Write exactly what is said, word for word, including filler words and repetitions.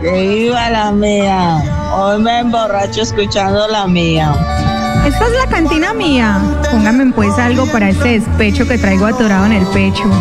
Que viva la mía. Hoy me emborracho escuchando la mía. Esta es la cantina mía. Póngame pues algo para este despecho que traigo atorado en el pecho.